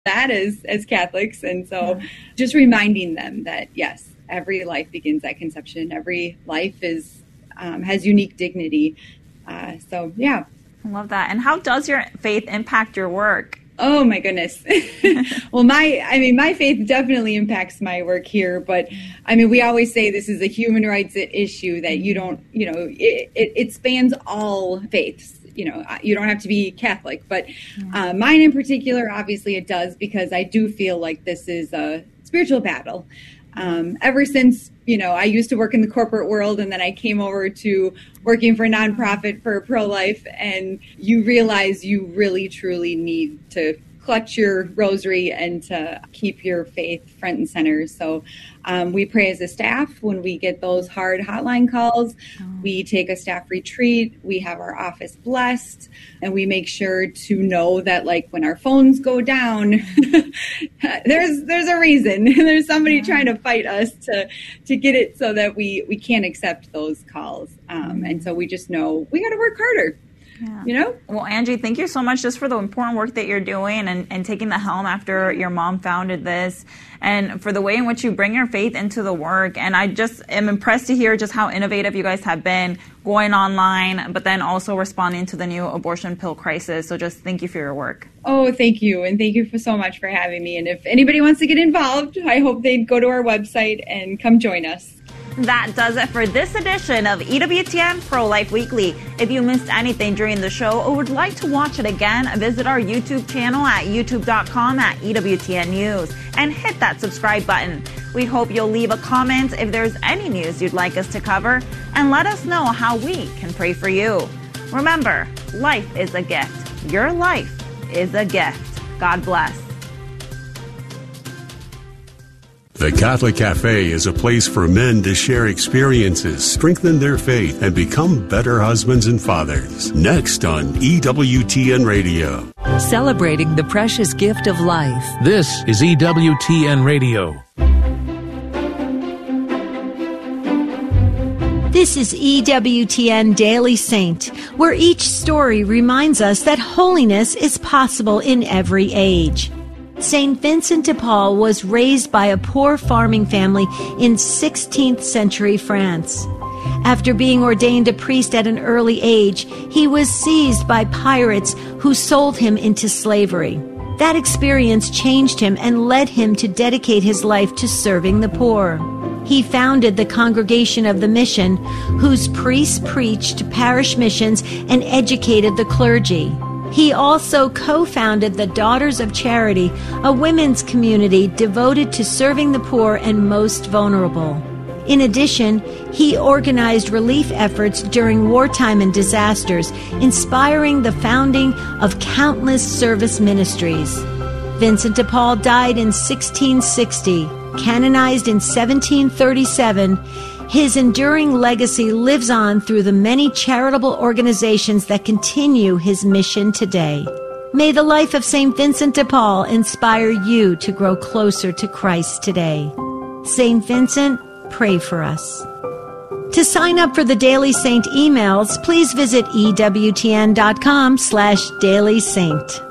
that as Catholics. And so just reminding them that, yes, every life begins at conception. Every life has unique dignity. So, yeah. I love that. And how does your faith impact your work? Oh, my goodness. Well, my faith definitely impacts my work here. But we always say this is a human rights issue, that it spans all faiths. You don't have to be Catholic, but mine in particular, obviously it does, because I do feel like this is a spiritual battle. Ever since, I used to work in the corporate world, and then I came over to working for a nonprofit for pro-life, and you realize you really, truly need to clutch your rosary and to keep your faith front and center. So we pray as a staff when we get those hard hotline calls. We take a staff retreat. We have our office blessed, and we make sure to know that, like, when our phones go down, there's a reason. There's somebody trying to fight us to get it so that we can't accept those calls. And so we just know we got to work harder. Yeah. Well, Angie, thank you so much just for the important work that you're doing and taking the helm after your mom founded this, and for the way in which you bring your faith into the work. And I just am impressed to hear just how innovative you guys have been, going online, but then also responding to the new abortion pill crisis. So just thank you for your work. Oh, thank you. And thank you so much for having me. And if anybody wants to get involved, I hope they'd go to our website and come join us. That does it for this edition of EWTN Pro-Life Weekly. If you missed anything during the show or would like to watch it again, visit our YouTube channel at youtube.com/EWTN News and hit that subscribe button. We hope you'll leave a comment if there's any news you'd like us to cover, and let us know how we can pray for you. Remember, life is a gift. Your life is a gift. God bless. The Catholic Cafe is a place for men to share experiences, strengthen their faith, and become better husbands and fathers. Next on EWTN Radio. Celebrating the precious gift of life. This is EWTN Radio. This is EWTN Daily Saint, where each story reminds us that holiness is possible in every age. St. Vincent de Paul was raised by a poor farming family in 16th century France. After being ordained a priest at an early age, he was seized by pirates who sold him into slavery. That experience changed him and led him to dedicate his life to serving the poor. He founded the Congregation of the Mission, whose priests preached parish missions and educated the clergy. He also co-founded the Daughters of Charity, a women's community devoted to serving the poor and most vulnerable. In addition, he organized relief efforts during wartime and disasters, inspiring the founding of countless service ministries. Vincent de Paul died in 1660, canonized in 1737. His enduring legacy lives on through the many charitable organizations that continue his mission today. May the life of St. Vincent de Paul inspire you to grow closer to Christ today. St. Vincent, pray for us. To sign up for the Daily Saint emails, please visit EWTN.com/dailysaint.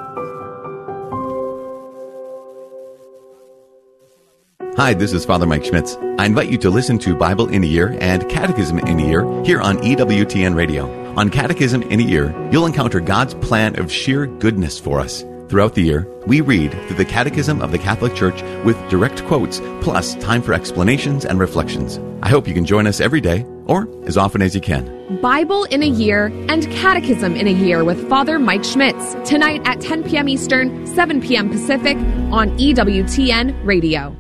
Hi, this is Father Mike Schmitz. I invite you to listen to Bible in a Year and Catechism in a Year here on EWTN Radio. On Catechism in a Year, you'll encounter God's plan of sheer goodness for us. Throughout the year, we read through the Catechism of the Catholic Church with direct quotes, plus time for explanations and reflections. I hope you can join us every day, or as often as you can. Bible in a Year and Catechism in a Year with Father Mike Schmitz, tonight at 10 p.m. Eastern, 7 p.m. Pacific on EWTN Radio.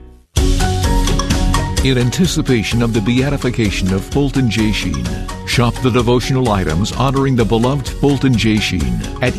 In anticipation of the beatification of Fulton J. Sheen, shop the devotional items honoring the beloved Fulton J. Sheen at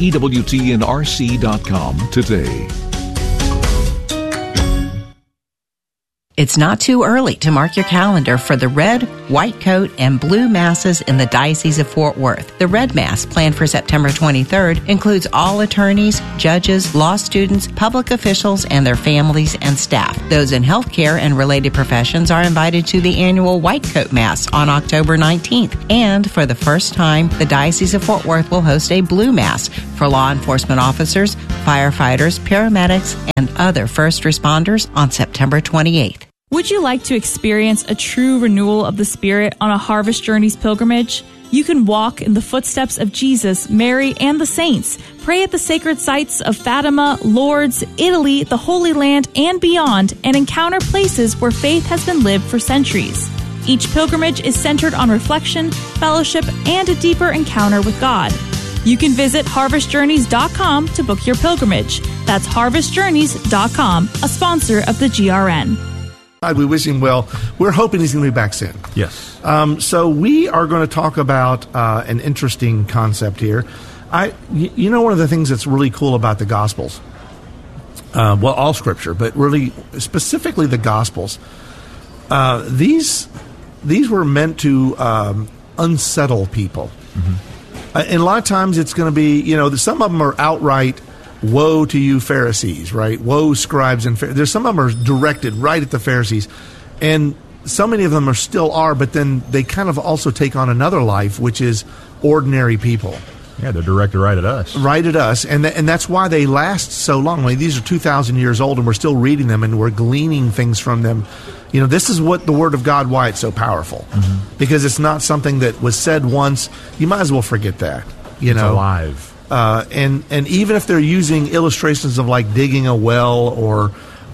EWTNRC.com today. It's not too early to mark your calendar for the red, white coat, and blue masses in the Diocese of Fort Worth. The red mass, planned for September 23rd, includes all attorneys, judges, law students, public officials, and their families and staff. Those in healthcare and related professions are invited to the annual white coat mass on October 19th. And for the first time, the Diocese of Fort Worth will host a blue mass for law enforcement officers, firefighters, paramedics, and other first responders on September 28th. Would you like to experience a true renewal of the Spirit on a Harvest Journeys pilgrimage? You can walk in the footsteps of Jesus, Mary, and the saints, pray at the sacred sites of Fatima, Lourdes, Italy, the Holy Land, and beyond, and encounter places where faith has been lived for centuries. Each pilgrimage is centered on reflection, fellowship, and a deeper encounter with God. You can visit harvestjourneys.com to book your pilgrimage. That's harvestjourneys.com, a sponsor of the GRN. We wish him well. We're hoping he's going to be back soon. Yes. So we are going to talk about an interesting concept here. You know, one of the things that's really cool about the Gospels, well, all Scripture, but really specifically the Gospels, these were meant to unsettle people. Mm-hmm. And a lot of times it's going to be, you know, some of them are outright, woe to you Pharisees, right? Woe, scribes and Pharisees. There's some of them are directed right at the Pharisees. And so many of them are still are, but then they kind of also take on another life, which is ordinary people. Yeah, they're directed right at us. Right at us. And that's why they last so long. I mean, these are 2,000 years old, and we're still reading them, and we're gleaning things from them. You know, this is what the Word of God, why it's so powerful. Mm-hmm. Because it's not something that was said once. You might as well forget that. It's alive. And even if they're using illustrations of like digging a well or,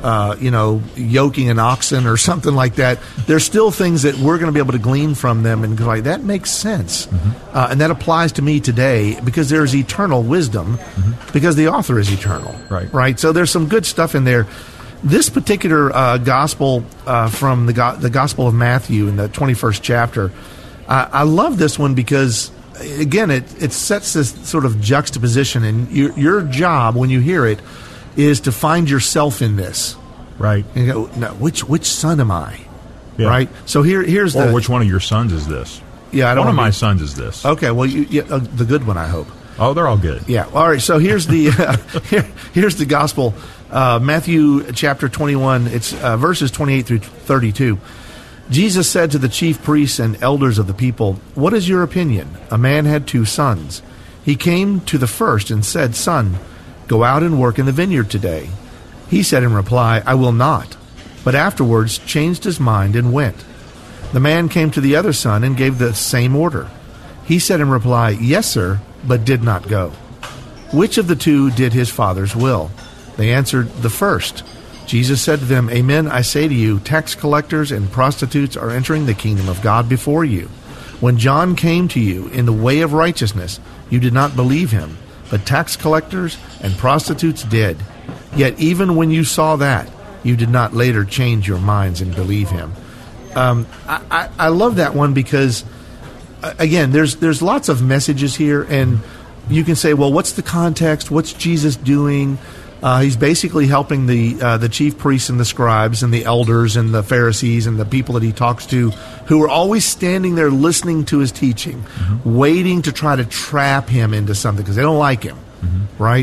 yoking an oxen or something like that, there's still things that we're going to be able to glean from them and go like, that makes sense. Mm-hmm. And that applies to me today because there's eternal wisdom because the author is eternal. Right. So there's some good stuff in there. This particular gospel from the Gospel of Matthew in the 21st chapter, I love this one because, again, it sets this sort of juxtaposition, and your job when you hear it is to find yourself in this. Right. And you go, no, which son am I? Yeah. Right? So here's or which one of your sons is this? Yeah, one of my sons is this. Okay, well, the good one, I hope. Oh, they're all good. Yeah. All right. So here's the here's the gospel, Matthew chapter 21. It's verses 28 through 32. Jesus said to the chief priests and elders of the people, "What is your opinion? A man had 2 sons. He came to the first and said, 'Son, go out and work in the vineyard today.' He said in reply, 'I will not.' But afterwards changed his mind and went. The man came to the other son and gave the same order. He said in reply, 'Yes, sir,' but did not go. Which of the 2 did his father's will?" They answered, "The first." Jesus said to them, "Amen, I say to you, tax collectors and prostitutes are entering the kingdom of God before you. When John came to you in the way of righteousness, you did not believe him, but tax collectors and prostitutes did. Yet even when you saw that, you did not later change your minds and believe him." I love that one because, again, there's lots of messages here, and you can say, well, what's the context? What's Jesus doing? He's basically helping the chief priests and the scribes and the elders and the Pharisees and the people that he talks to, who are always standing there listening to his teaching, waiting to try to trap him into something because they don't like him, right?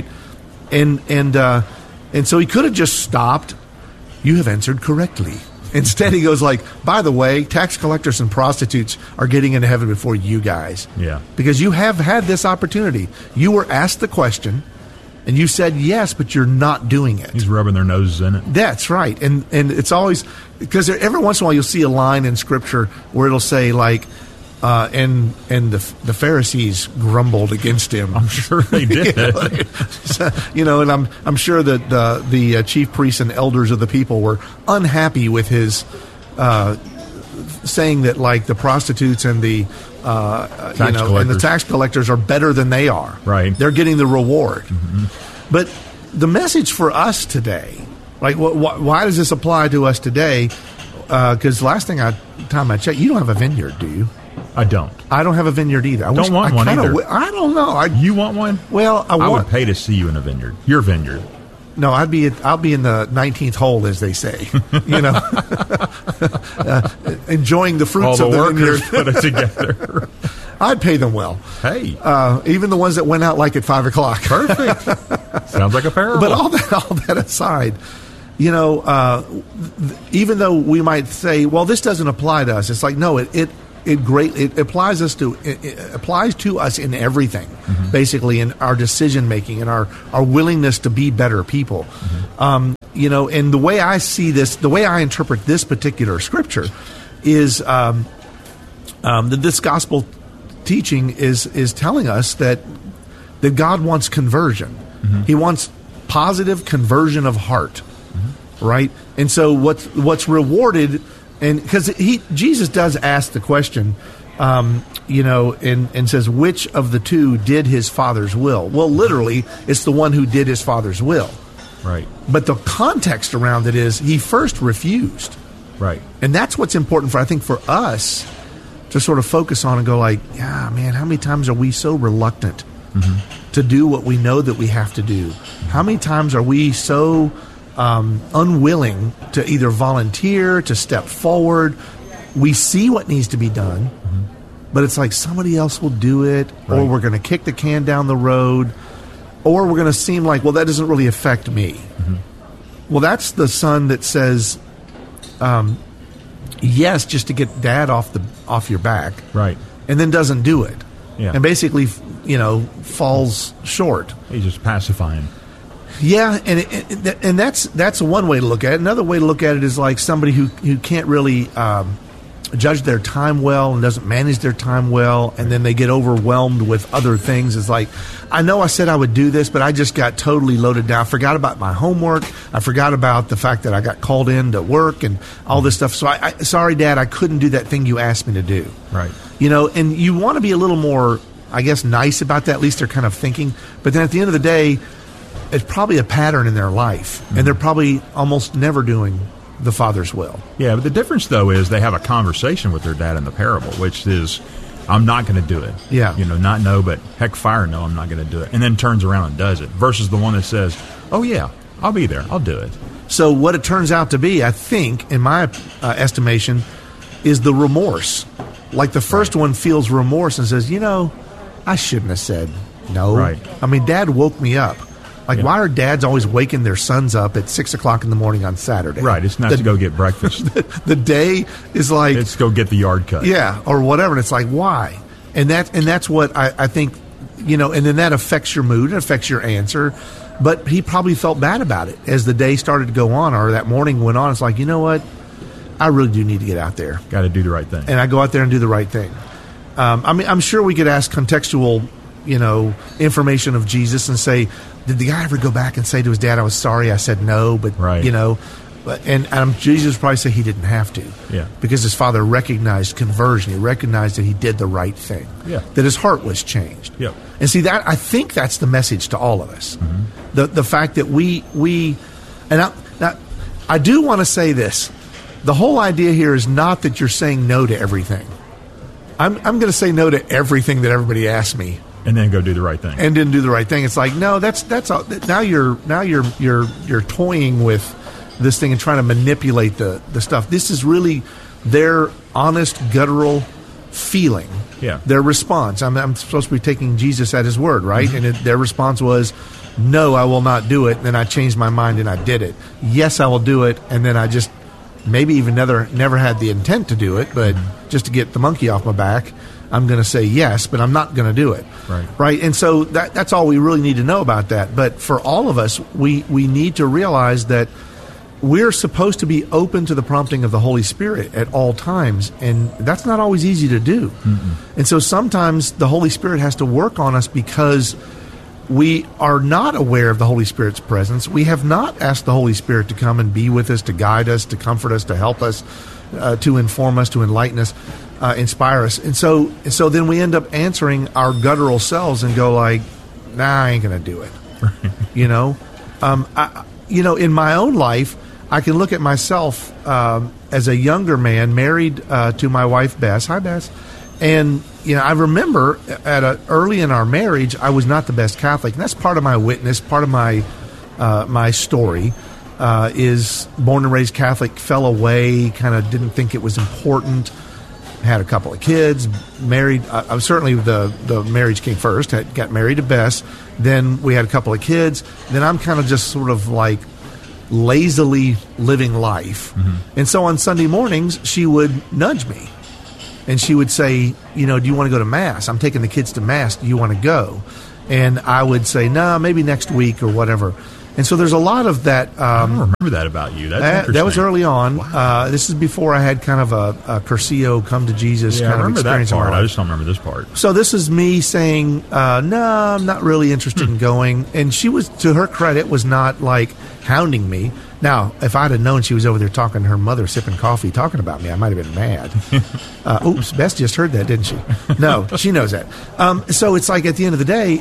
And so he could have just stopped. "You have answered correctly." Instead, he goes like, "By the way, tax collectors and prostitutes are getting into heaven before you guys. Yeah. Because you have had this opportunity. You were asked the question, and you said yes, but you're not doing it." He's rubbing their noses in it. That's right. And it's always, because every once in a while you'll see a line in Scripture where it'll say like, and the Pharisees grumbled against him. I'm sure they did. And I'm sure that the chief priests and elders of the people were unhappy with his saying that like the prostitutes and the and the tax collectors are better than they are. Right. They're getting the reward. Mm-hmm. But the message for us today, like why does this apply to us today? Because last time I checked, you don't have a vineyard, do you? I don't. I don't have a vineyard either. I don't want one either. I don't know. You want one? Well, I would pay to see you in a vineyard. Your vineyard. No, I'll be in the 19th hole, as they say. Enjoying the fruits all of the the workers vineyard. put it together. I'd pay them well. Hey, even the ones that went out like at 5 o'clock. Perfect. Sounds like a parable. But all that aside, even though we might say, well, this doesn't apply to us, it's like, no, it applies to us in everything, basically, in our decision making and our willingness to be better people. And the way I see this, the way I interpret this particular scripture is that this gospel teaching is telling us that God wants conversion. He wants positive conversion of heart. Right? And so what's rewarded, and because Jesus does ask the question, and says, which of the two did his Father's will? Well, literally, it's the one who did his Father's will. Right. But the context around it is he first refused. Right. And that's what's important for us to sort of focus on and go like, yeah, man, how many times are we so reluctant to do what we know that we have to do? How many times are we so unwilling to either volunteer, to step forward? We see what needs to be done, but it's like somebody else will do it, or we're going to kick the can down the road, or we're going to seem like, well, that doesn't really affect me. Well, that's the son that says yes just to get dad off your back, right, and then doesn't do it, and basically falls short. He's just pacifying. Yeah, and that's one way to look at it. Another way to look at it is like somebody who can't really judge their time well and doesn't manage their time well, and then they get overwhelmed with other things. It's like, I know I said I would do this, but I just got totally loaded down. I forgot about my homework. I forgot about the fact that I got called in to work and all this stuff. So sorry, Dad, I couldn't do that thing you asked me to do. Right. And you want to be a little more, I guess, nice about that. At least they're kind of thinking. But then at the end of the day, it's probably a pattern in their life, and they're probably almost never doing the Father's will. Yeah, but the difference, though, is they have a conversation with their dad in the parable, which is, I'm not going to do it. Yeah. Not no, but heck fire no, I'm not going to do it. And then turns around and does it, versus the one that says, oh, yeah, I'll be there. I'll do it. So what it turns out to be, I think, in my estimation, is the remorse. Like the first one feels remorse and says, I shouldn't have said no. Right. I mean, Dad woke me up. Like, why are dads always waking their sons up at 6 o'clock in the morning on Saturday? Right. It's not to go get breakfast. The day is like, let's go get the yard cut. Yeah, or whatever. And it's like, why? And that's what I think, and then that affects your mood, it affects your answer. But he probably felt bad about it as the day started to go on, or that morning went on. It's like, you know what? I really do need to get out there. Got to do the right thing. And I go out there and do the right thing. I'm sure we could ask contextual, information of Jesus and say, did the guy ever go back and say to his dad, I was sorry, I said no, but, and Jesus would probably say he didn't have to. Yeah. Because his father recognized conversion. He recognized that he did the right thing. Yeah. That his heart was changed. Yeah. And see, I think that's the message to all of us. The fact that I do want to say this. The whole idea here is not that you're saying no to everything. I'm going to say no to everything that everybody asks me. And then go do the right thing. And then do the right thing. It's like, no, that's all. Now you're toying with this thing and trying to manipulate the stuff. This is really their honest, guttural feeling. Yeah. Their response. I'm supposed to be taking Jesus at his word, right? And their response was, no, I will not do it. And then I changed my mind and I did it. Yes, I will do it. And then I just maybe even never had the intent to do it, but just to get the monkey off my back, I'm going to say yes, but I'm not going to do it. Right. And so that's all we really need to know about that. But for all of us, we need to realize that we're supposed to be open to the prompting of the Holy Spirit at all times. And that's not always easy to do. And so sometimes the Holy Spirit has to work on us because we are not aware of the Holy Spirit's presence. We have not asked the Holy Spirit to come and be with us, to guide us, to comfort us, to help us, to inform us, to enlighten us, inspire us. And so then we end up answering our guttural selves and go like, nah, I ain't going to do it. In my own life, I can look at myself as a younger man, married to my wife, Bess. Hi, Bess. And, I remember early in our marriage, I was not the best Catholic. And that's part of my witness, part of my my story, is born and raised Catholic, fell away, kind of didn't think it was important, had a couple of kids, married. I was certainly the marriage came first, got married to Bess, then we had a couple of kids, then I'm kind of just sort of like lazily living life. And so on Sunday mornings, she would nudge me. And she would say, do you want to go to Mass? I'm taking the kids to Mass. Do you want to go? And I would say, no, maybe next week or whatever. And so there's a lot of that. I don't remember that about you. That's interesting. That was early on. Wow. This is before I had kind of a Cursillo, come to Jesus kind of experience. That part. I just don't remember this part. So this is me saying, no, I'm not really interested in going. And she was, to her credit, was not like hounding me. Now, if I'd have known she was over there talking to her mother, sipping coffee, talking about me, I might have been mad. Oops, Bess just heard that, didn't she? No, she knows that. So it's like at the end of the day,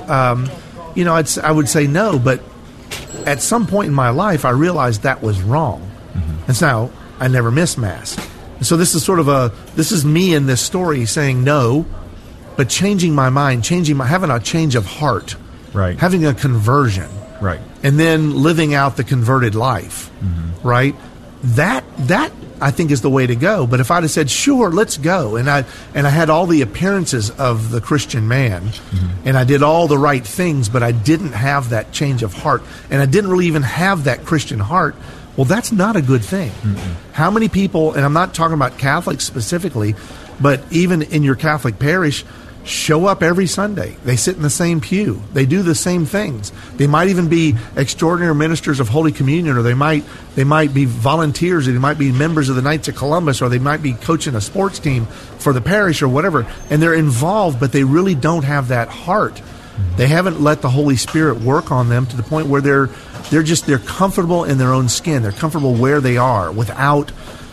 I would say no, but at some point in my life, I realized that was wrong. And so I never miss Mass. So this is this is me in this story saying no, but changing my mind, having a change of heart, right? Having a conversion. Right. And then living out the converted life, right? That I think is the way to go. But if I'd have said, sure, let's go, and I had all the appearances of the Christian man, and I did all the right things, but I didn't have that change of heart, and I didn't really even have that Christian heart, well, that's not a good thing. How many people, and I'm not talking about Catholics specifically, but even in your Catholic parish, show up every Sunday. They sit in the same pew. They do the same things. They might even be extraordinary ministers of Holy Communion, or they might be volunteers, or they might be members of the Knights of Columbus, or they might be coaching a sports team for the parish or whatever. And they're involved, but they really don't have that heart. They haven't let the Holy Spirit work on them to the point where they're comfortable in their own skin. They're comfortable where they are without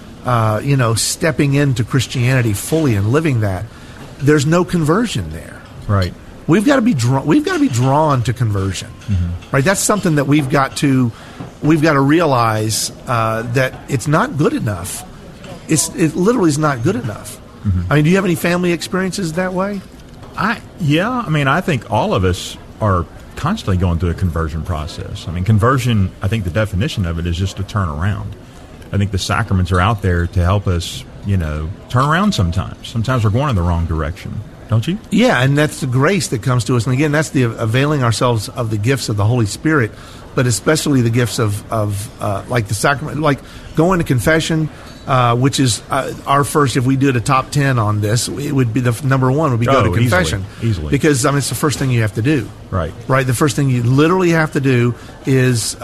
stepping into Christianity fully and living that. There's no conversion there. Right. We've got to be drawn to conversion. Right. That's something that we've got to realize that it's not good enough. It literally is not good enough. I mean, do you have any family experiences that way? I think all of us are constantly going through a conversion process. I mean, conversion, I think the definition of it is just to turn around. I think the sacraments are out there to help us, turn around sometimes. Sometimes we're going in the wrong direction, don't you? Yeah, and that's the grace that comes to us. And again, that's the availing ourselves of the gifts of the Holy Spirit, but especially the gifts of like the sacrament, like going to confession, which is our first. If we did a top 10 on this, it would be the number one would be go to confession. Easily. Because it's the first thing you have to do. Right. The first thing you literally have to do is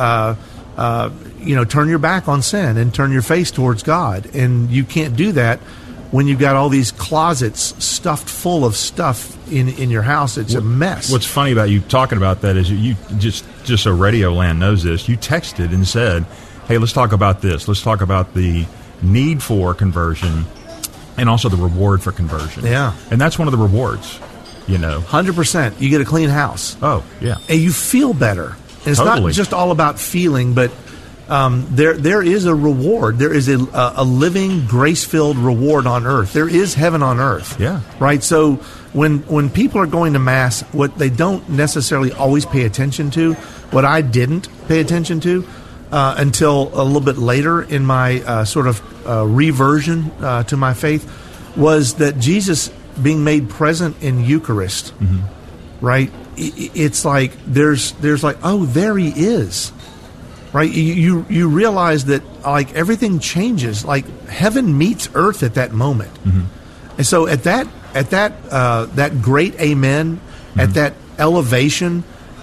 turn your back on sin and turn your face towards God. And you can't do that when you've got all these closets stuffed full of stuff in your house. It's a mess. What's funny about you talking about that is you just so Radio Land knows this, you texted and said, hey, let's talk about this. Let's talk about the need for conversion and also the reward for conversion. Yeah. And that's one of the rewards, 100%. You get a clean house. Oh, yeah. And you feel better. And it's totally. Not just all about feeling, but there is a reward. There is a living, grace-filled reward on earth. There is heaven on earth. Yeah. Right? So when people are going to Mass, what they don't necessarily always pay attention to, what I didn't pay attention to until a little bit later in my reversion to my faith, was that Jesus being made present in Eucharist, right? It's like there's like, oh, there he is. Right, you realize that like everything changes, like heaven meets earth at that moment, and so at that great amen, at that elevation,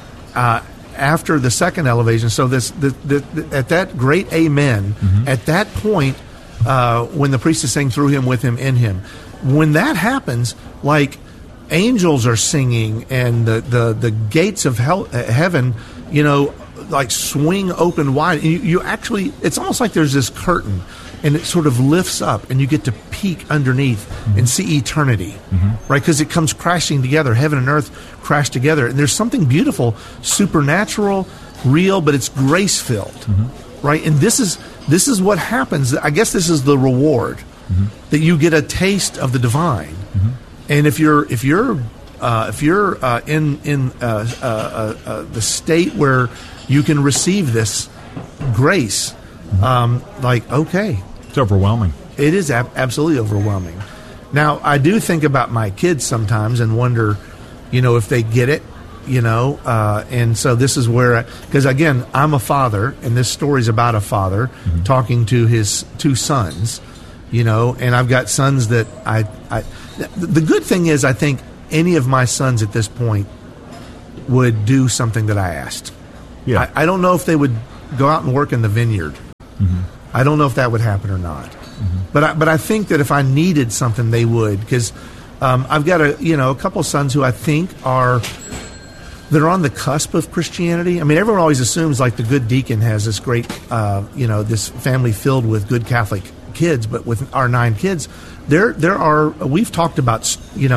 after the second elevation, so at that great amen, at that point, when the priest is saying through him, with him, in him, when that happens, like angels are singing and the gates of heaven, like swing open wide. And you actually, it's almost like there's this curtain and it sort of lifts up and you get to peek underneath and see eternity, right? Because it comes crashing together. Heaven and earth crash together. And there's something beautiful, supernatural, real, but it's grace-filled, right? And this is what happens. I guess this is the reward, that you get a taste of the divine. And if you're if you're in the state where you can receive this grace, okay, it's overwhelming. It is absolutely overwhelming. Now, I do think about my kids sometimes and wonder, if they get it, and so this is where, because again, I'm a father, and this story's about a father talking to his two sons, and I've got sons that the good thing is I think any of my sons at this point would do something that I asked. Yeah. I don't know if they would go out and work in the vineyard. I don't know if that would happen or not. But I think that if I needed something, they would, because I've got a couple of sons who I think they're on the cusp of Christianity. I mean, everyone always assumes like the good deacon has this great, this family filled with good Catholic kids, but with our 9 kids, we've talked about,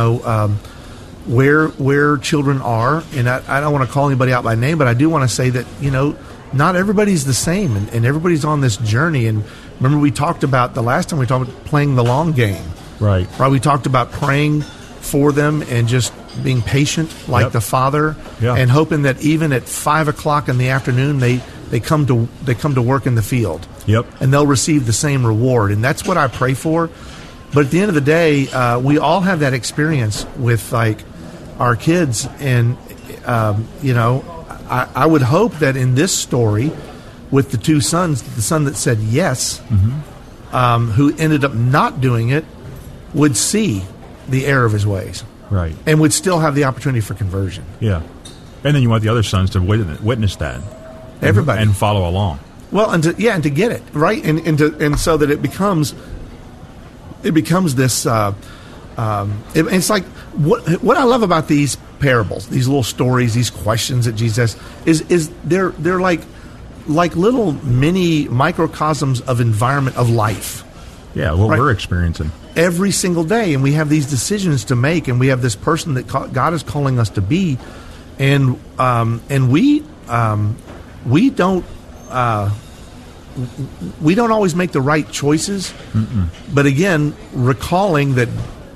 where children are, and I don't want to call anybody out by name, but I do want to say that, not everybody's the same, and everybody's on this journey. And remember, we talked about the last time we talked about playing the long game. Right. We talked about praying for them and just being patient like the Father, and hoping that even at 5 o'clock in the afternoon, they come to work in the field. Yep. And they'll receive the same reward. And that's what I pray for. But at the end of the day, we all have that experience with like our kids, and I would hope that in this story, with the two sons, the son that said yes, who ended up not doing it, would see the error of his ways, right, and would still have the opportunity for conversion. Yeah, and then you want the other sons to witness that, everybody, and follow along. Well, and to get it right, and so that it becomes this. It's like what I love about these parables, these little stories, these questions that Jesus is they're like little mini microcosms of environment of life. Yeah, what we're experiencing every single day, and we have these decisions to make, and we have this person that God is calling us to be, and we don't always make the right choices. But again, recalling that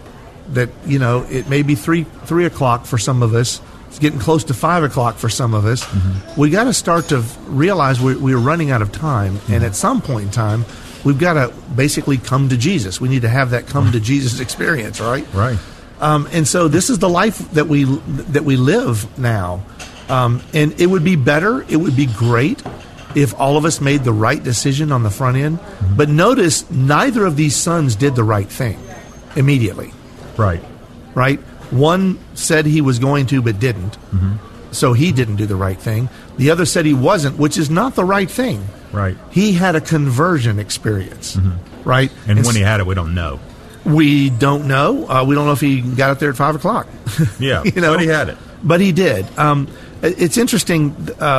it may be three o'clock for some of us. It's getting close to 5 o'clock for some of us. We got to start to realize we're running out of time, and at some point in time, we've got to basically come to Jesus. We need to have that come to Jesus experience, right? Right. And so this is the life that we live now, and it would be better. It would be great if all of us made the right decision on the front end. But notice, neither of these sons did the right thing immediately. Right. Right? One said he was going to but didn't, so he didn't do the right thing. The other said he wasn't, which is not the right thing. Right. He had a conversion experience, right? And when he had it, we don't know. We don't know. We don't know if he got up there at 5 o'clock. Yeah, but he had it. But he did. It's interesting.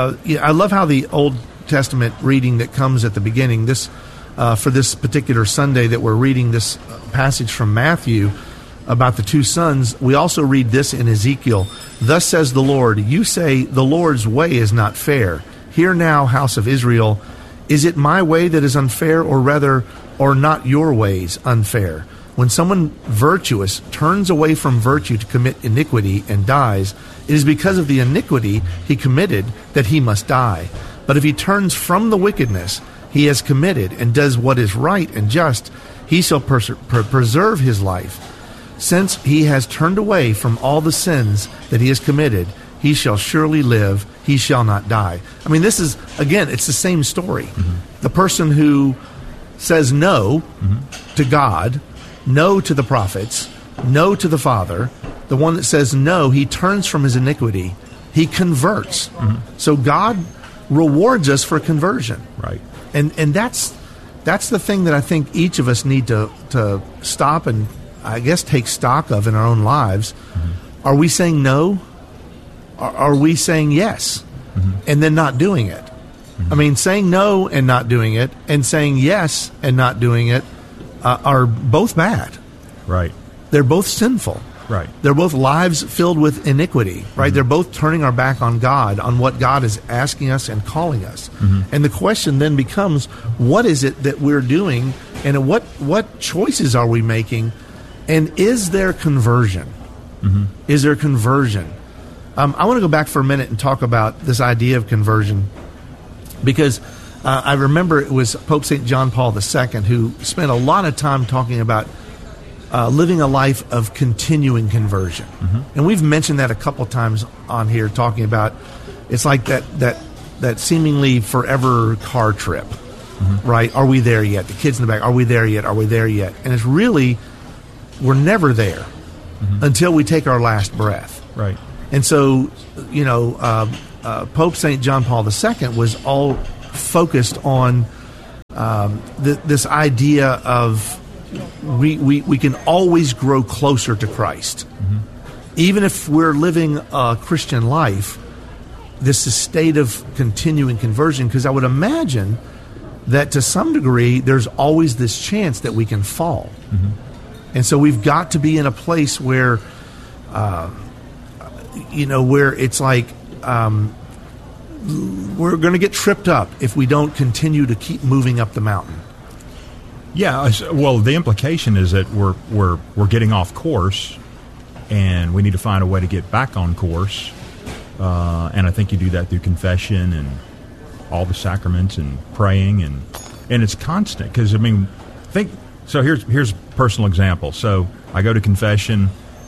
I love how the Old Testament reading that comes at the beginning, this for this particular Sunday that we're reading this passage from Matthew about the two sons, we also read this in Ezekiel. Thus says the Lord, you say the Lord's way is not fair. Hear now, house of Israel, is it my way that is unfair, or not your ways unfair? When someone virtuous turns away from virtue to commit iniquity and dies, it is because of the iniquity he committed that he must die. But if he turns from the wickedness he has committed and does what is right and just, he shall preserve his life. Since he has turned away from all the sins that he has committed, he shall surely live, he shall not die. I mean, this is, again, it's the same story. The person who says no to God, no to the prophets, no to the Father, the one that says no, he turns from his iniquity, he converts. So God rewards us for conversion. Right. And that's the thing that I think each of us need to stop and, I guess, take stock of in our own lives. Are we saying no? Are we saying yes and then not doing it? I mean, saying no and not doing it, and saying yes and not doing it are both bad. Right. They're both sinful. Right. They're both lives filled with iniquity, right? They're both turning our back on God, on what God is asking us and calling us. And the question then becomes, what is it that we're doing, and what choices are we making, and is there conversion? Is there conversion? I want to go back for a minute and talk about this idea of conversion, because I remember it was Pope St. John Paul II who spent a lot of time talking about living a life of continuing conversion. And we've mentioned that a couple times on here, talking about it's like that seemingly forever car trip, right? Are we there yet? The kids in the back, are we there yet? Are we there yet? And it's really, we're never there until we take our last breath. Right. And so, Pope St. John Paul II was all focused on this idea of we can always grow closer to Christ. Even if we're living a Christian life, this is a state of continuing conversion, because I would imagine that to some degree there's always this chance that we can fall. And so we've got to be in a place where where it's like we're going to get tripped up if we don't continue to keep moving up the mountain. Yeah, well, the implication is that we're getting off course, and we need to find a way to get back on course. And I think you do that through confession and all the sacraments and praying, and it's constant. Because here's a personal example. So I go to confession.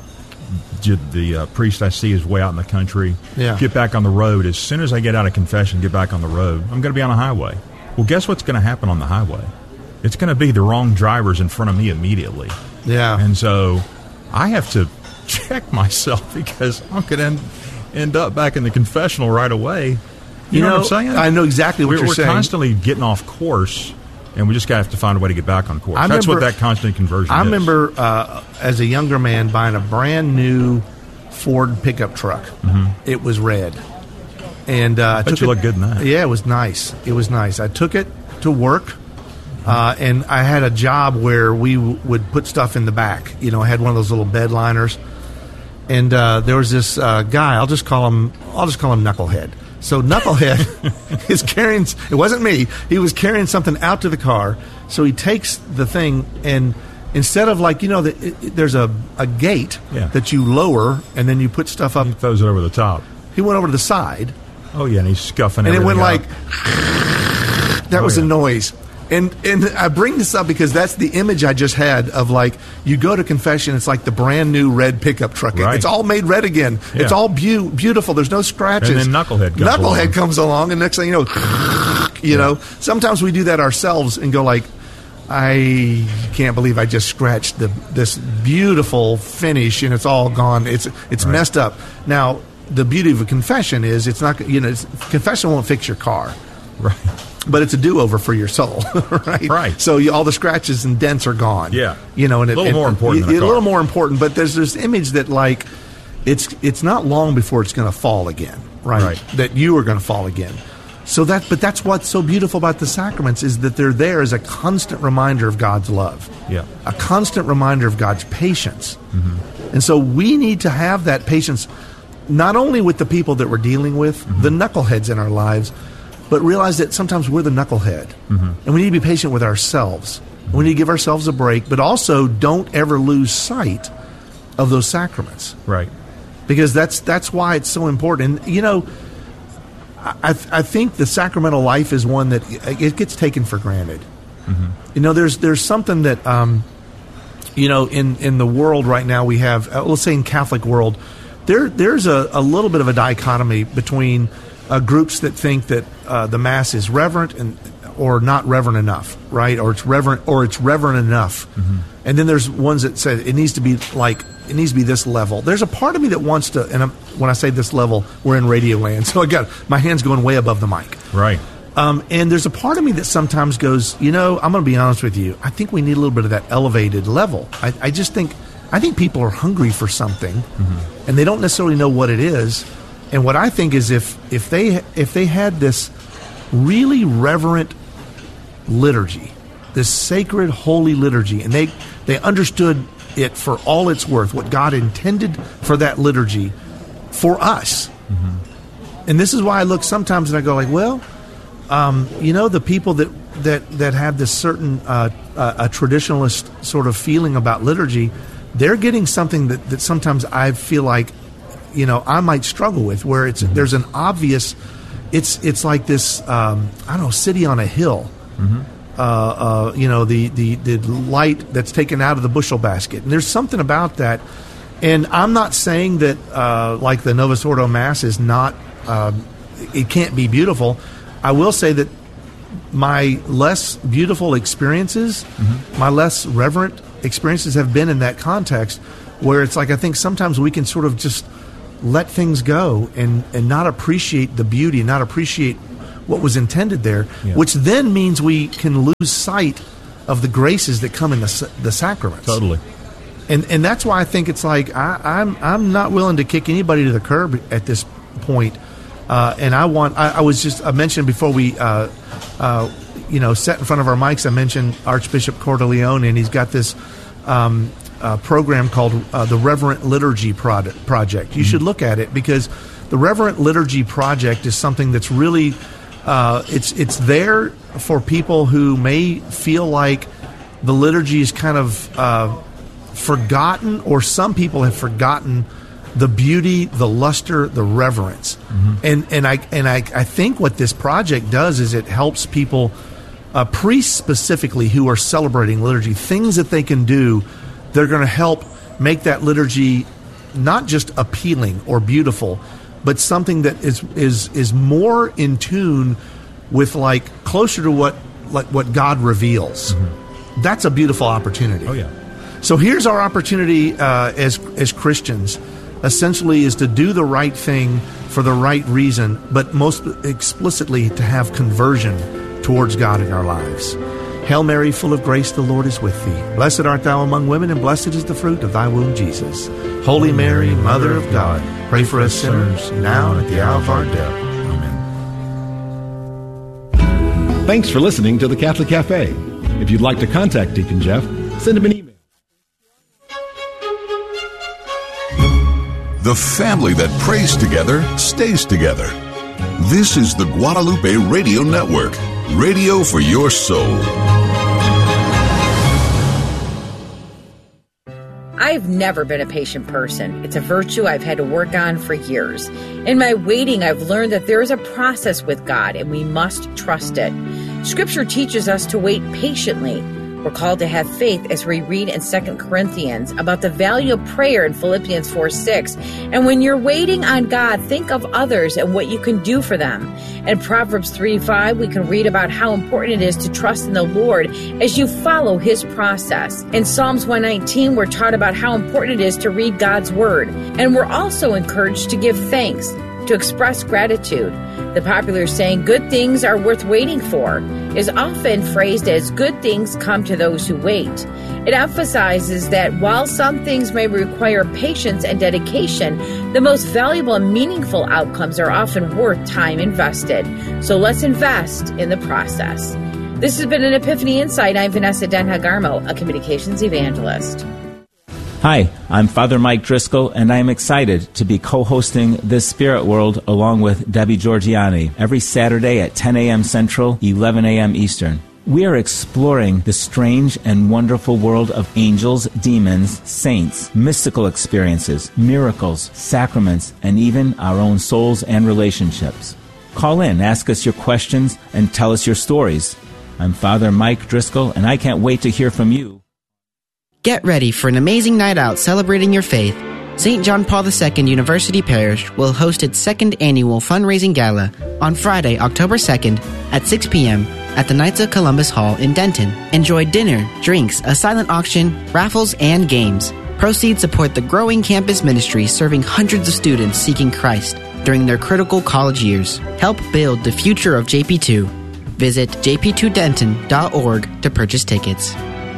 The priest I see is way out in the country. Yeah. Get back on the road. As soon as I get out of confession, get back on the road, I'm going to be on a highway. Well, guess what's going to happen on the highway? It's going to be the wrong drivers in front of me immediately. Yeah. And so I have to check myself, because I'm going to end up back in the confessional right away. You know what I'm saying? I know exactly what you're saying. We're constantly getting off course, and we just have to find a way to get back on course. That's what that constant conversion is. I remember as a younger man buying a brand new Ford pickup truck. It was red. And I bet you look good in that. Yeah, it was nice. It was nice. I took it to work, and I had a job where we would put stuff in the back. I had one of those little bed liners. And there was this guy. I'll just call him Knucklehead. So Knucklehead is carrying. It wasn't me. He was carrying something out to the car. So he takes the thing, and instead of there's a gate that you lower, and then you put stuff up. He throws it over the top. He went over to the side. Oh yeah, and he's scuffing. And it went out. That was a noise. And I bring this up because that's the image I just had of, you go to confession, it's like the brand new red pickup truck. Right. It's all made red again. Yeah. It's all beautiful. There's no scratches. And then Knucklehead comes along, and next thing you know, sometimes we do that ourselves and go I can't believe I just scratched this beautiful finish, and it's all gone. It's right. Messed up. Now, the beauty of a confession is it's not, confession won't fix your car. Right. But it's a do-over for your soul, right? Right. So all the scratches and dents are gone. Yeah. And a little more important than a car. A little more important, but there's this image that, it's not long before it's going to fall again, right? That you are going to fall again. But that's what's so beautiful about the sacraments, is that they're there as a constant reminder of God's love. Yeah. A constant reminder of God's patience. And so we need to have that patience, not only with the people that we're dealing with, the knuckleheads in our lives, but realize that sometimes we're the knucklehead. And we need to be patient with ourselves. We need to give ourselves a break, but also don't ever lose sight of those sacraments. Right. Because that's why it's so important. And, I think the sacramental life is one that it gets taken for granted. There's something that, in the world right now we have, let's say in Catholic world, there's a little bit of a dichotomy between groups that think that the Mass is reverent or not reverent enough, right? Or it's reverent enough. And then there's ones that say it needs to be this level. There's a part of me that wants to, and when I say this level, we're in radio land, so I got my hands going way above the mic. Right. And there's a part of me that sometimes goes, I'm going to be honest with you. I think we need a little bit of that elevated level. I think people are hungry for something, and they don't necessarily know what it is. And what I think is if they had this really reverent liturgy, this sacred holy liturgy, and they understood it for all it's worth, what God intended for that liturgy for us. And this is why I look sometimes and I go the people that have this certain a traditionalist sort of feeling about liturgy, they're getting something that sometimes I feel like, I might struggle with, where there's an obvious, it's like this, city on a hill. The light that's taken out of the bushel basket. And there's something about that. And I'm not saying that, like the Novus Ordo Mass is not, it can't be beautiful. I will say that my less beautiful experiences, my less reverent experiences have been in that context where it's like, I think sometimes we can sort of just let things go and not appreciate the beauty, not appreciate what was intended there, which then means we can lose sight of the graces that come in the sacraments. Totally. And that's why I think it's like I'm not willing to kick anybody to the curb at this point. And I mentioned before we sat in front of our mics, I mentioned Archbishop Cordileone, and he's got this program called the Reverent Liturgy Project. You should look at it, because the Reverent Liturgy Project is something that's really it's there for people who may feel like the liturgy is kind of forgotten, or some people have forgotten the beauty, the luster, the reverence. And I think what this project does is it helps people, priests specifically who are celebrating liturgy, things that they can do. They're going to help make that liturgy not just appealing or beautiful, but something that is more in tune with, like, closer to what God reveals. That's a beautiful opportunity. Oh yeah. So here's our opportunity as Christians, essentially, is to do the right thing for the right reason, but most explicitly to have conversion towards God in our lives. Hail Mary, full of grace, the Lord is with thee. Blessed art thou among women, and blessed is the fruit of thy womb, Jesus. Holy Mary, Mother of God, pray for us sinners, now and at the hour of our death. Amen. Thanks for listening to the Catholic Cafe. If you'd like to contact Deacon Jeff, send him an email. The family that prays together stays together. This is the Guadalupe Radio Network, radio for your soul. I've never been a patient person. It's a virtue I've had to work on for years. In my waiting, I've learned that there is a process with God, and we must trust it. Scripture teaches us to wait patiently. We're called to have faith, as we read in 2 Corinthians about the value of prayer in Philippians 4:6. And when you're waiting on God, think of others and what you can do for them. In Proverbs 3:5, we can read about how important it is to trust in the Lord as you follow His process. In Psalms 119, we're taught about how important it is to read God's Word. And we're also encouraged to give thanks, to express gratitude. The popular saying, "good things are worth waiting for," is often phrased as "good things come to those who wait." It emphasizes that while some things may require patience and dedication, the most valuable and meaningful outcomes are often worth time invested. So let's invest in the process. This has been an Epiphany Insight. I'm Vanessa Denha-Garmo, a communications evangelist. Hi, I'm Father Mike Driscoll, and I am excited to be co-hosting This Spirit World along with Debbie Georgiani every Saturday at 10 a.m. Central, 11 a.m. Eastern. We are exploring the strange and wonderful world of angels, demons, saints, mystical experiences, miracles, sacraments, and even our own souls and relationships. Call in, ask us your questions, and tell us your stories. I'm Father Mike Driscoll, and I can't wait to hear from you. Get ready for an amazing night out celebrating your faith. St. John Paul II University Parish will host its second annual fundraising gala on Friday, October 2nd at 6 p.m. at the Knights of Columbus Hall in Denton. Enjoy dinner, drinks, a silent auction, raffles, and games. Proceeds support the growing campus ministry serving hundreds of students seeking Christ during their critical college years. Help build the future of JP2. Visit jp2denton.org to purchase tickets.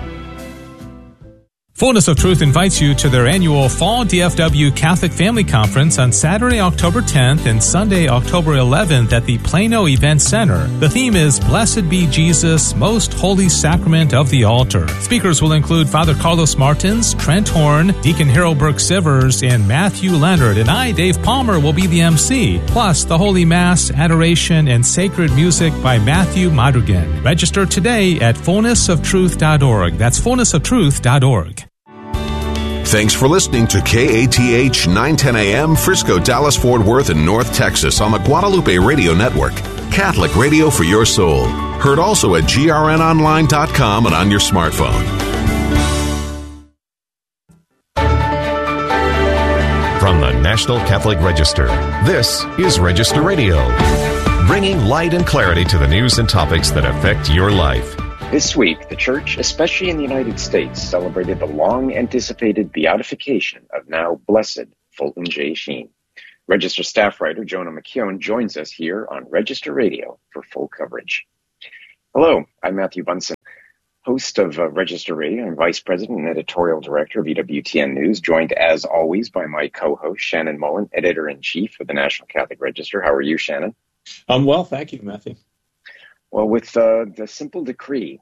Fullness of Truth invites you to their annual Fall DFW Catholic Family Conference on Saturday, October 10th and Sunday, October 11th at the Plano Event Center. The theme is Blessed Be Jesus, Most Holy Sacrament of the Altar. Speakers will include Father Carlos Martins, Trent Horn, Deacon Harold Burke-Sivers, and Matthew Leonard. And I, Dave Palmer, will be the MC. Plus, the Holy Mass, Adoration, and Sacred Music by Matthew Madrigan. Register today at fullnessoftruth.org. That's fullnessoftruth.org. Thanks for listening to KATH 910 AM, Frisco, Dallas, Fort Worth, and North Texas on the Guadalupe Radio Network. Catholic radio for your soul. Heard also at grnonline.com and on your smartphone. From the National Catholic Register, this is Register Radio, bringing light and clarity to the news and topics that affect your life. This week, the Church, especially in the United States, celebrated the long-anticipated beatification of now blessed Fulton J. Sheen. Register staff writer Jonah McKeown joins us here on Register Radio for full coverage. Hello, I'm Matthew Bunson, host of Register Radio and Vice President and Editorial Director of EWTN News, joined as always by my co-host Shannon Mullen, Editor-in-Chief of the National Catholic Register. How are you, Shannon? I'm well, thank you, Matthew. Well, with the simple decree,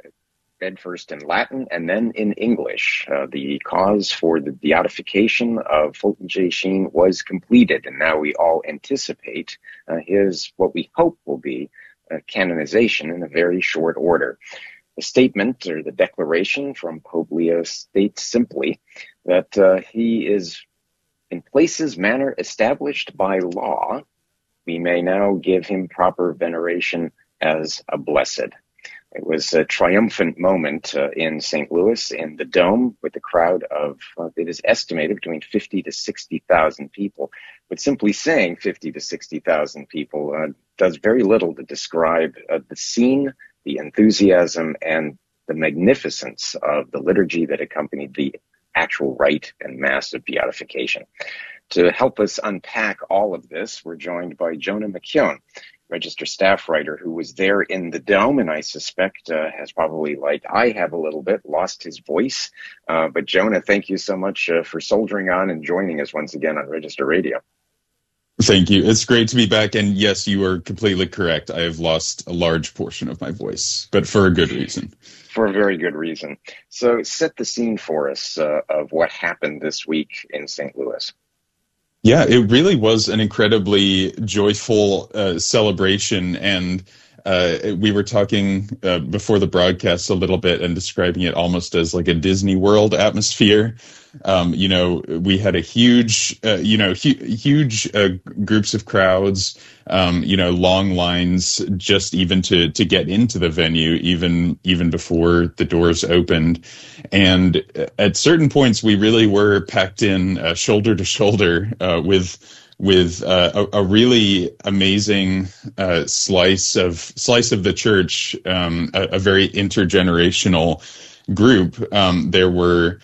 read first in Latin and then in English, the cause for the beatification of Fulton J. Sheen was completed, and now we all anticipate his, what we hope will be, canonization in a very short order. The statement, or the declaration from Pope Leo, states simply that he is, in places, manner established by law, we may now give him proper veneration as a blessed. It was a triumphant moment in St. Louis in the Dome with a crowd of, it is estimated, between 50 to 60,000 people. But simply saying 50 to 60,000 people does very little to describe the scene, the enthusiasm, and the magnificence of the liturgy that accompanied the actual rite and mass of beatification. To help us unpack all of this, we're joined by Jonah McKeown, Register staff writer who was there in the Dome, and I suspect has probably, like I have a little bit, lost his voice. But Jonah, thank you so much for soldiering on and joining us once again on Register Radio. Thank you. It's great to be back. And yes, you are completely correct. I have lost a large portion of my voice, but for a good reason. For a very good reason. So set the scene for us of what happened this week in St. Louis. Yeah, it really was an incredibly joyful celebration, and we were talking before the broadcast a little bit and describing it almost as like a Disney World atmosphere. We had a huge groups of crowds, long lines just even to get into the venue, even before the doors opened. And at certain points, we really were packed in shoulder to shoulder with a really amazing slice of the church, a very intergenerational group. There were,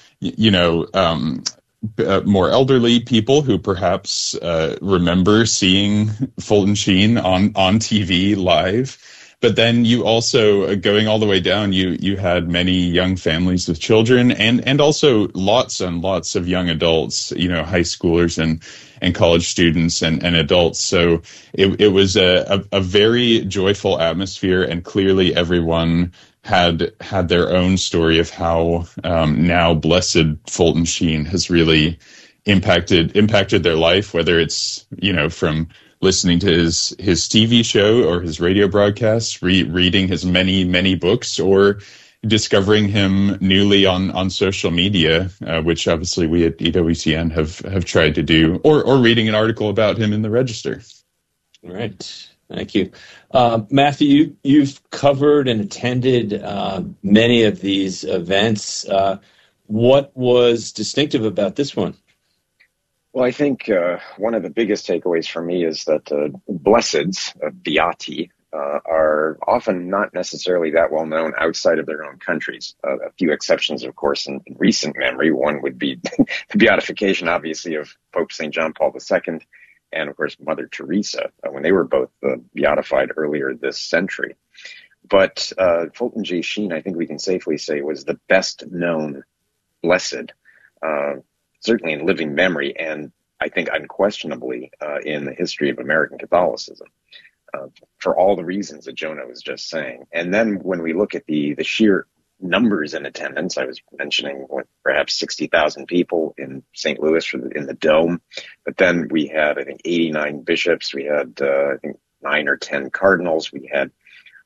more elderly people who perhaps remember seeing Fulton Sheen on TV live. But then you also, going all the way down, you had many young families with children and also lots and lots of young adults, high schoolers and college students and adults. So it was a very joyful atmosphere, and clearly everyone had their own story of how now blessed Fulton Sheen has really impacted their life, whether it's, from listening to his TV show or his radio broadcasts, reading his many, many books, or discovering him newly on social media, which obviously we at EWTN have tried to do, or reading an article about him in the Register. Right. Thank you. Matthew, you've covered and attended many of these events. What was distinctive about this one? Well, I think one of the biggest takeaways for me is that blesseds, beati, are often not necessarily that well known outside of their own countries. A few exceptions, of course, in recent memory. One would be the beatification, obviously, of Pope St. John Paul II and, of course, Mother Teresa, when they were both beatified earlier this century. But Fulton J. Sheen, I think we can safely say, was the best known blessed, certainly in living memory, and I think unquestionably in the history of American Catholicism, for all the reasons that Jonah was just saying. And then when we look at the sheer numbers in attendance, I was mentioning perhaps 60,000 people in St. Louis in the Dome, but then we had, I think, 89 bishops, we had, I think, 9 or 10 cardinals, we had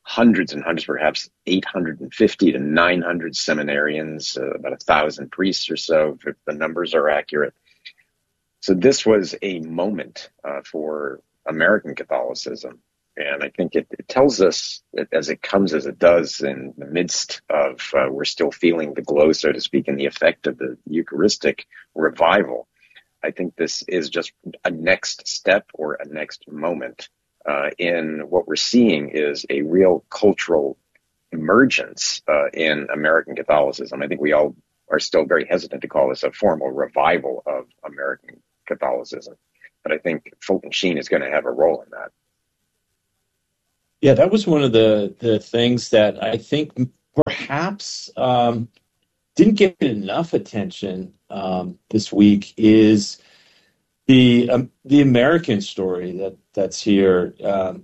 hundreds and hundreds, perhaps 850 to 900 seminarians, about 1,000 priests or so, if the numbers are accurate. So this was a moment for American Catholicism. And I think it tells us, that as it comes as it does in the midst of, we're still feeling the glow, so to speak, and the effect of the Eucharistic revival. I think this is just a next step or a next moment in what we're seeing is a real cultural emergence in American Catholicism. I think we all are still very hesitant to call this a formal revival of American Catholicism. But I think Fulton Sheen is going to have a role in that. Yeah, that was one of the things that I think perhaps didn't get enough attention this week is the American story that's here.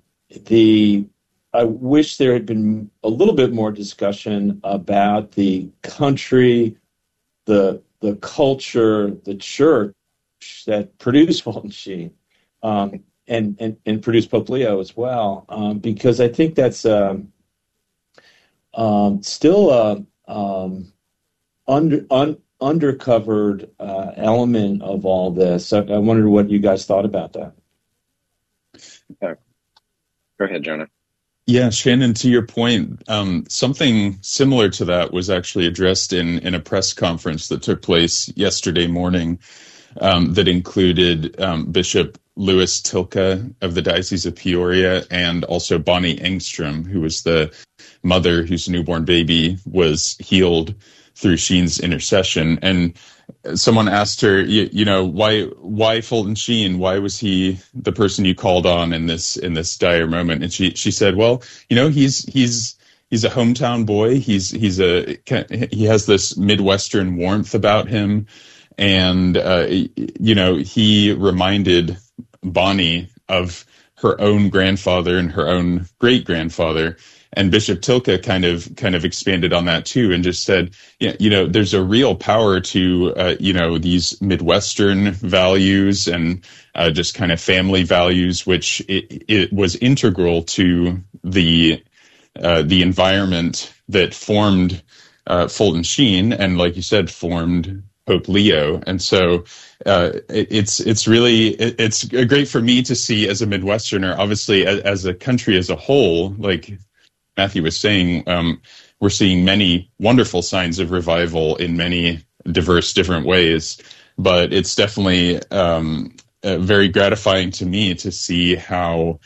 I wish there had been a little bit more discussion about the country, the culture, the church that produced Fulton Sheen. And produce Pope Leo as well, because I think that's still undercovered element of all this. I wondered what you guys thought about that. Go ahead, Jonah. Yeah, Shannon, to your point, something similar to that was actually addressed in a press conference that took place yesterday morning that included Bishop Louis Tilke of the Diocese of Peoria, and also Bonnie Engstrom, who was the mother whose newborn baby was healed through Sheen's intercession. And someone asked her, why Fulton Sheen? Why was he the person you called on in this dire moment? And she said, well, he's a hometown boy. He has this Midwestern warmth about him. And, he reminded Bonnie of her own grandfather and her own great-grandfather. And Bishop Tilke kind of expanded on that too, and just said, there's a real power to, these Midwestern values and just kind of family values, which it was integral to the environment that formed Fulton Sheen, and like you said, formed Pope Leo. And so it's great for me to see as a Midwesterner, obviously as a country as a whole, like Matthew was saying, we're seeing many wonderful signs of revival in many diverse different ways, but it's definitely very gratifying to me to see how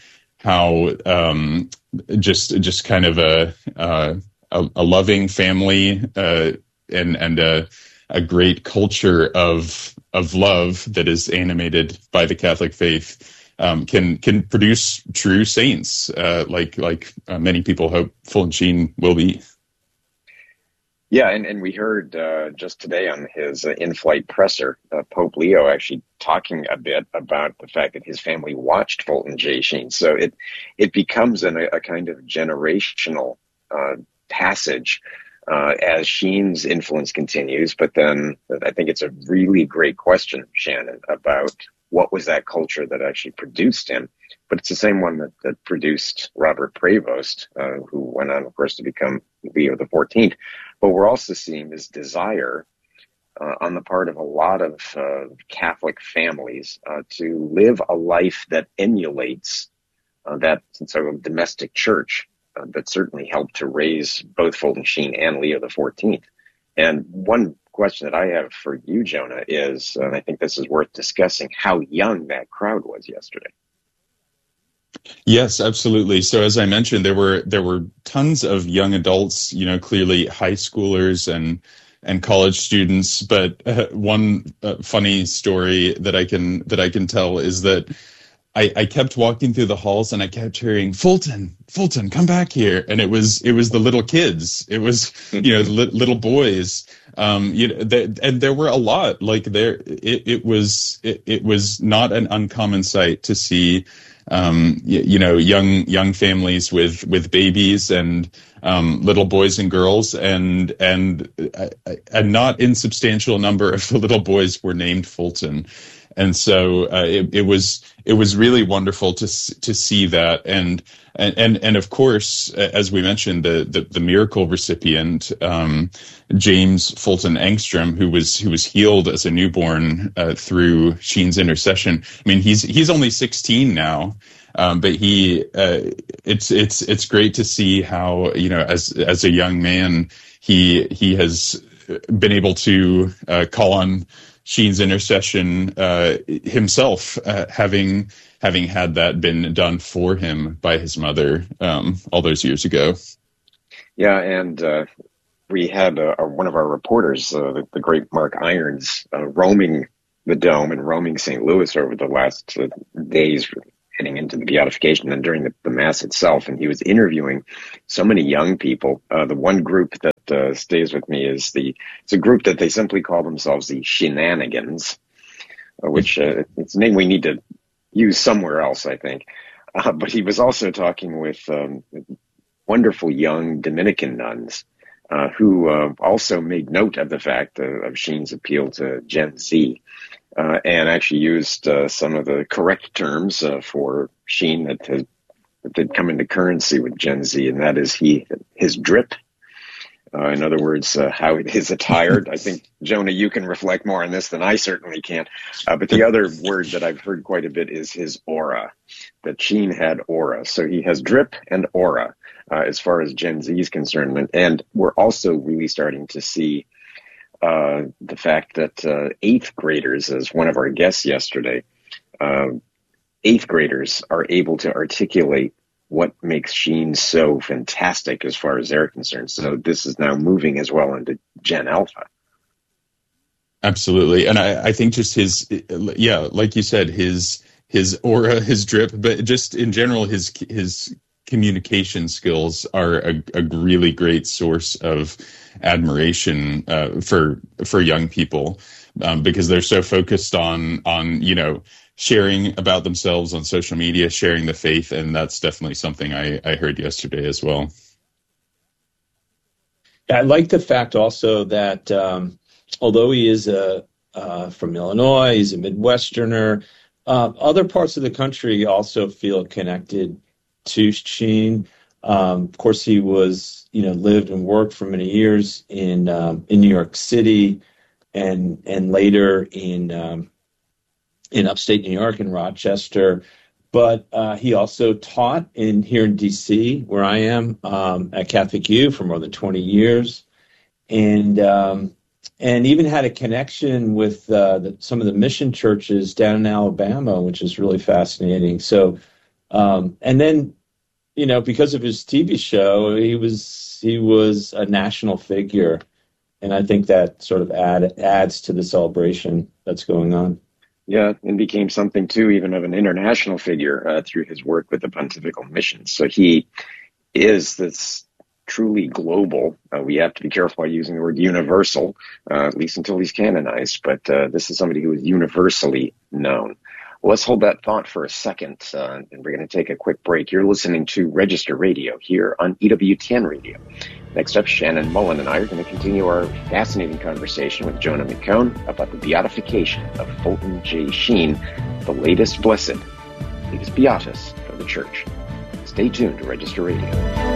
just kind of a loving family and a great culture of love that is animated by the Catholic faith can produce true saints, like many people hope Fulton Sheen will be. Yeah, and we heard just today on his in-flight presser, Pope Leo actually talking a bit about the fact that his family watched Fulton J. Sheen. So it becomes a kind of generational passage as Sheen's influence continues. But then I think it's a really great question, Shannon, about what was that culture that actually produced him. But it's the same one that produced Robert Prevost, who went on, of course, to become Leo XIV. But we're also seeing this desire on the part of a lot of Catholic families to live a life that emulates that sort of domestic church that certainly helped to raise both Fulton Sheen and Leo XIV. And one question that I have for you, Jonah, is, and I think this is worth discussing, how young that crowd was yesterday. Yes, absolutely. So as I mentioned, there were tons of young adults, clearly high schoolers and college students. But one funny story that I can tell is that I kept walking through the halls and I kept hearing, Fulton, come back here. And it was the little kids. It was, little boys. And there were a lot. Like it was not an uncommon sight to see, young families with babies and little boys and girls, and a not insubstantial number of the little boys were named Fulton. And so it was really wonderful to see that, and of course, as we mentioned, the miracle recipient, James Fulton Engstrom, who was healed as a newborn through Sheen's intercession. I mean, he's only 16 now. But it's great to see how, as a young man, he has been able to call on Sheen's intercession himself, having had that been done for him by his mother all those years ago. Yeah, and we had one of our reporters, the great Mark Irons, roaming the Dome and roaming St. Louis over the last days heading into the beatification and during the Mass itself. And he was interviewing so many young people. The one group that stays with me is it's a group that they simply call themselves the Shenanigans, which it's a name we need to use somewhere else, I think. But he was also talking with wonderful young Dominican nuns who also made note of the fact of Sheen's appeal to Gen Z. And actually used some of the correct terms for Sheen that had come into currency with Gen Z, and that is his drip. In other words, how his attire. I think, Jonah, you can reflect more on this than I certainly can. But the other word that I've heard quite a bit is his aura, that Sheen had aura. So he has drip and aura as far as Gen Z is concerned. And we're also really starting to see the fact that eighth graders, as one of our guests yesterday, eighth graders are able to articulate what makes Sheen so fantastic as far as they're concerned. So this is now moving as well into Gen Alpha. Absolutely. And I think just like you said, his aura, his drip, but just in general, his communication skills are a really great source of admiration for young people, because they're so focused on sharing about themselves on social media, sharing the faith, and that's definitely something I heard yesterday as well. I like the fact also that although he is from Illinois, he's a Midwesterner, other parts of the country also feel connected to Sheen. Of course, he was, lived and worked for many years in New York City, and later in upstate New York in Rochester. But he also taught here in D.C., where I am, at Catholic U for more than 20 years, and even had a connection with some of the mission churches down in Alabama, which is really fascinating. So. And then, because of his TV show, he was a national figure, and I think that sort of adds to the celebration that's going on. Yeah, and became something too, even of an international figure through his work with the Pontifical Mission. So he is this truly global. We have to be careful by using the word universal, at least until he's canonized. But this is somebody who is universally known. Well, let's hold that thought for a second, and we're going to take a quick break. You're listening to Register Radio here on EWTN Radio. Next up, Shannon Mullen and I are going to continue our fascinating conversation with Jonah McCone about the beatification of Fulton J. Sheen, the latest blessed, latest beatus of the Church. Stay tuned to Register Radio.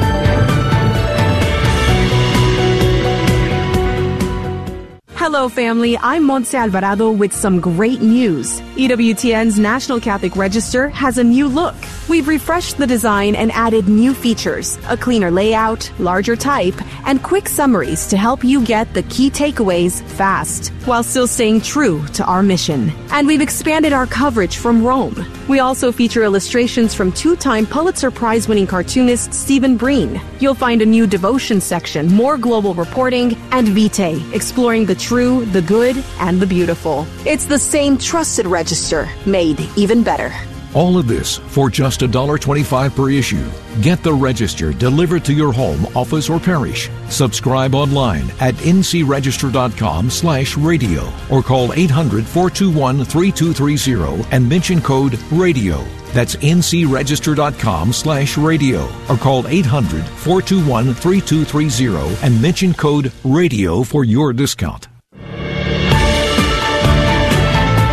Hello, family. I'm Montse Alvarado with some great news. EWTN's National Catholic Register has a new look. We've refreshed the design and added new features, a cleaner layout, larger type, and quick summaries to help you get the key takeaways fast, while still staying true to our mission. And we've expanded our coverage from Rome. We also feature illustrations from two-time Pulitzer Prize-winning cartoonist Stephen Breen. You'll find a new devotion section, more global reporting, and Vitae, exploring the true, the good, and the beautiful. It's the same trusted register, made even better. All of this for just $1.25 per issue. Get the Register delivered to your home, office, or parish. Subscribe online at ncregister.com/radio or call 800-421-3230 and mention code RADIO. That's ncregister.com/radio or call 800-421-3230 and mention code RADIO for your discount.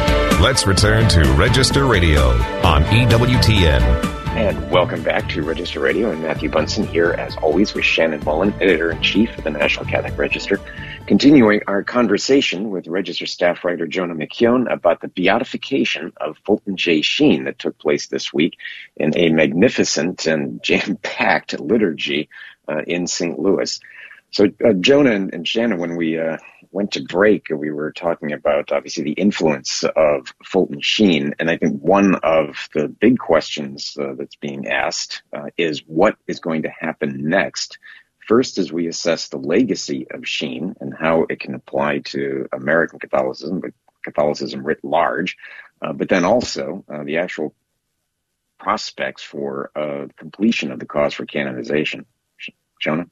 Let's return to Register Radio on EWTN. And welcome back to Register Radio. And Matthew Bunson here, as always, with Shannon Mullen, Editor-in-Chief of the National Catholic Register, continuing our conversation with Register staff writer Jonah McKeown about the beatification of Fulton J. Sheen that took place this week in a magnificent and jam-packed liturgy in St. Louis. So, Jonah and Shannon, when we went to break, we were talking about, obviously, the influence of Fulton Sheen. And I think one of the big questions that's being asked is what is going to happen next. First, as we assess the legacy of Sheen and how it can apply to American Catholicism, but Catholicism writ large, but then also the actual prospects for completion of the cause for canonization. Jonah?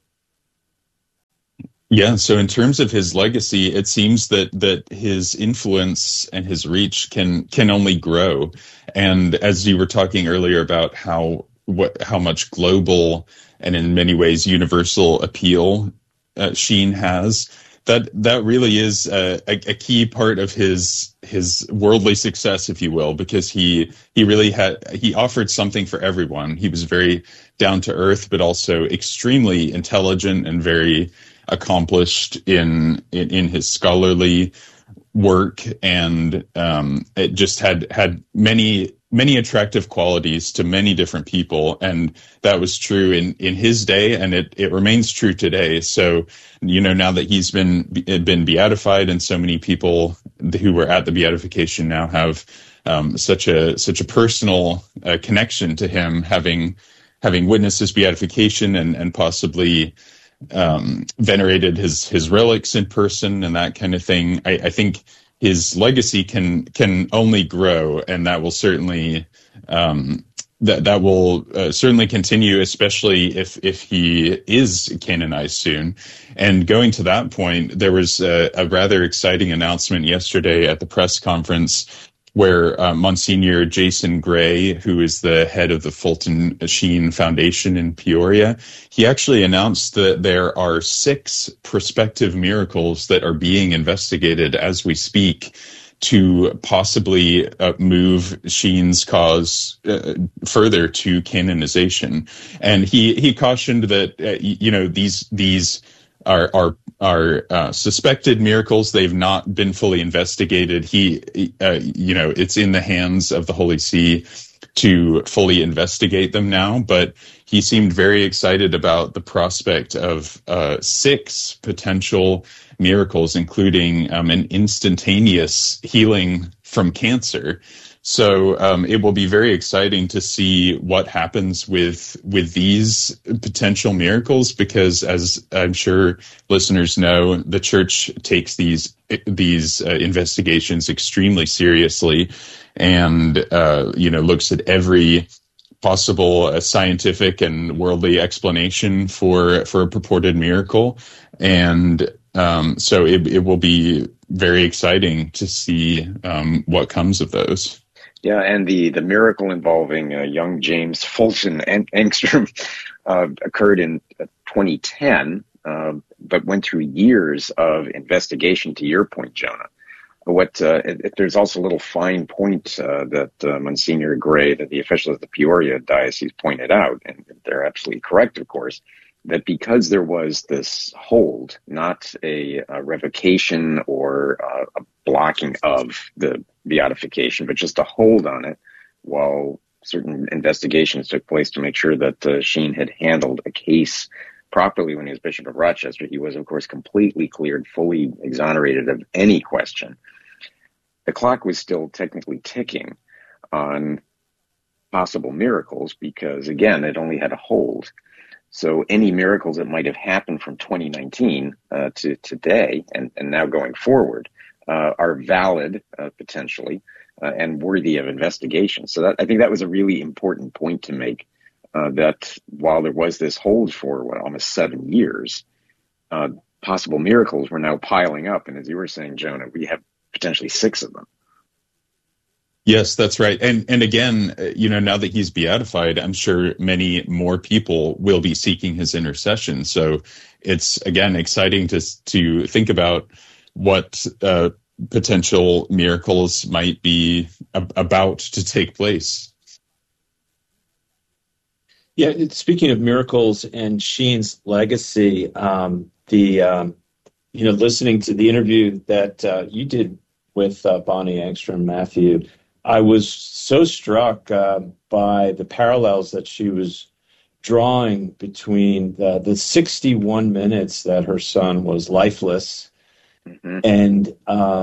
Yeah, so in terms of his legacy, it seems that his influence and his reach can only grow. And as you were talking earlier about how much global and in many ways universal appeal Sheen has, that really is a key part of his worldly success, if you will, because he offered something for everyone. He was very down to earth, but also extremely intelligent and very accomplished in his scholarly work, and it just had many attractive qualities to many different people, and that was true in his day, and it remains true today. So, now that he's been beatified, and so many people who were at the beatification now have such a personal connection to him, having witnessed his beatification and possibly venerated his relics in person and that kind of thing. I think his legacy can only grow, and that will certainly that will certainly continue, especially if he is canonized soon. And going to that point, there was a rather exciting announcement yesterday at the press conference where Monsignor Jason Gray, who is the head of the Fulton Sheen Foundation in Peoria, he actually announced that there are 6 prospective miracles that are being investigated as we speak to possibly move Sheen's cause further to canonization. And he cautioned that these are suspected miracles. They've not been fully investigated. It's in the hands of the Holy See to fully investigate them now, but he seemed very excited about the prospect of 6 potential miracles, including an instantaneous healing from cancer. So it will be very exciting to see what happens with these potential miracles, because, as I'm sure listeners know, the Church takes these investigations extremely seriously, and looks at every possible scientific and worldly explanation for a purported miracle, and so it will be very exciting to see what comes of those. Yeah, and the miracle involving young James Fulton Engstrom occurred in 2010, but went through years of investigation, to your point, Jonah. There's also a little fine point that Monsignor Gray, that the officials of the Peoria Diocese pointed out, and they're absolutely correct, of course, that because there was this hold, not a revocation or a blocking of the beatification, but just a hold on it while certain investigations took place to make sure that Sheen had handled a case properly when he was Bishop of Rochester. He was, of course, completely cleared, fully exonerated of any question. The clock was still technically ticking on possible miracles because, again, it only had a hold. So any miracles that might have happened from 2019 to today and now going forward are valid potentially and worthy of investigation. So I think that was a really important point to make, that while there was this hold for almost 7 years, possible miracles were now piling up. And as you were saying, Jonah, we have potentially 6 of them. Yes, that's right. And again, now that he's beatified, I'm sure many more people will be seeking his intercession. So it's, again, exciting to think about what potential miracles might be about to take place. Yeah, speaking of miracles and Sheen's legacy, listening to the interview that you did with Bonnie Engstrom, Matthew, I was so struck by the parallels that she was drawing between the 61 minutes that her son was lifeless and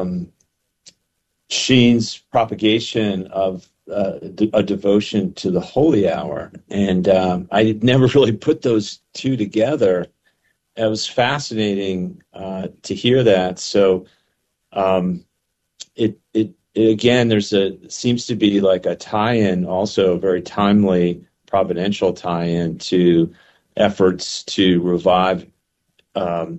Sheen's propagation of a devotion to the holy hour. And I never really put those two together. It was fascinating to hear that. So it again, seems to be like a tie-in, also a very timely providential tie-in to efforts to revive